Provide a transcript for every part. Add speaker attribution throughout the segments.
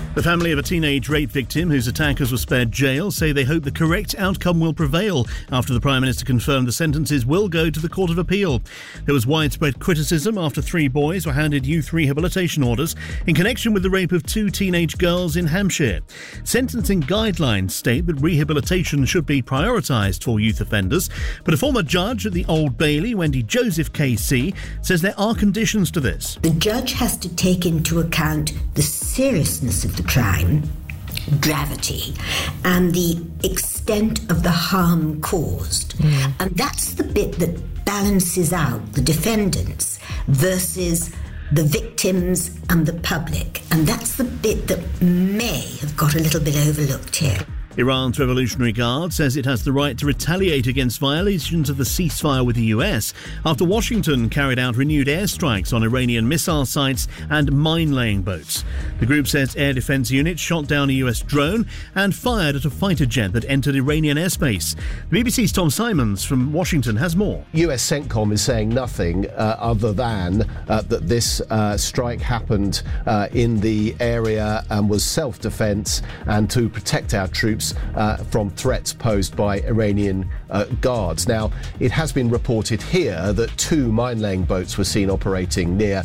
Speaker 1: The family of a teenage rape victim whose attackers were spared jail say they hope the correct outcome will prevail after the Prime Minister confirmed the sentences will go to the Court of Appeal. There was widespread criticism after 3 boys were handed youth rehabilitation orders in connection with the rape of 2 teenage girls in Hampshire. Sentencing guidelines state that rehabilitation should be prioritised for youth offenders, but a former judge at the Old Bailey, Wendy Joseph KC, says there are conditions to this.
Speaker 2: The judge has to take into account the seriousness of the crime, gravity, and the extent of the harm caused. And that's the bit that balances out the defendants versus the victims and the public. And that's the bit that may have got a little bit overlooked here.
Speaker 1: Iran's Revolutionary Guard says it has the right to retaliate against violations of the ceasefire with the US after Washington carried out renewed airstrikes on Iranian missile sites and mine-laying boats. The group says air defense units shot down a US drone and fired at a fighter jet that entered Iranian airspace. The BBC's Tom Simons from Washington has more.
Speaker 3: US CENTCOM is saying nothing other than that this strike happened in the area and was self-defense and to protect our troops from threats posed by Iranian guards. Now, it has been reported here that 2 mine-laying boats were seen operating near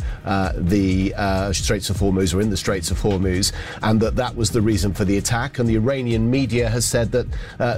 Speaker 3: the Straits of Hormuz, or in the Straits of Hormuz, and that was the reason for the attack. And the Iranian media has said that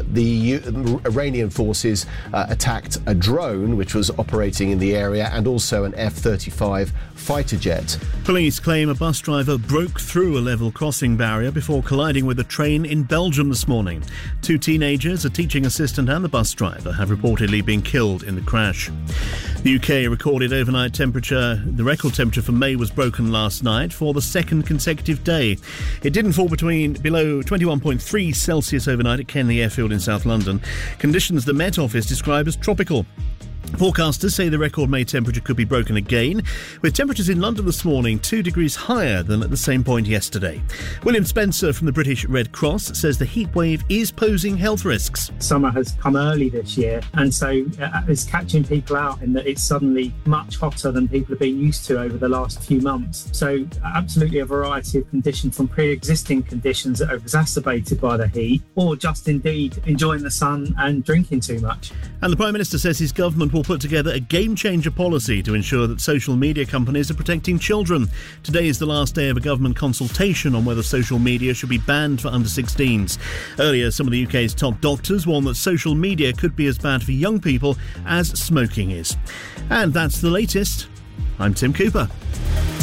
Speaker 3: the Iranian forces attacked a drone which was operating in the area and also an F-35 fighter jet.
Speaker 1: Police claim a bus driver broke through a level crossing barrier before colliding with a train in Belgium this morning. 2 teenagers, a teaching assistant and the bus driver, have reportedly been killed in the crash. The UK recorded overnight temperature. The record temperature for May was broken last night for the 2nd consecutive day. It didn't fall below 21.3 Celsius overnight at Kenley Airfield in South London. Conditions the Met Office describe as tropical. Forecasters say the record May temperature could be broken again, with temperatures in London this morning 2 degrees higher than at the same point yesterday. William Spencer from the British Red Cross says the heat wave is posing health risks.
Speaker 4: Summer has come early this year, and so it's catching people out in that it's suddenly much hotter than people have been used to over the last few months. So absolutely a variety of conditions, from pre-existing conditions that are exacerbated by the heat, or just indeed enjoying the sun and drinking too much.
Speaker 1: And the Prime Minister says his government will put together a game-changer policy to ensure that social media companies are protecting children. Today is the last day of a government consultation on whether social media should be banned for under-16s. Earlier, some of the UK's top doctors warned that social media could be as bad for young people as smoking is. And that's the latest. I'm Tim Cooper.